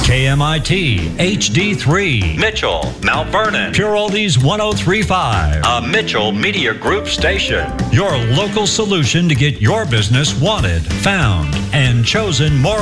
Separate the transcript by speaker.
Speaker 1: KMIT, HD3,
Speaker 2: Mitchell, Mount Vernon,
Speaker 1: Pure Oldies 1035,
Speaker 2: a Mitchell Media Group station.
Speaker 1: your local solution to get your business wanted, found, and chosen more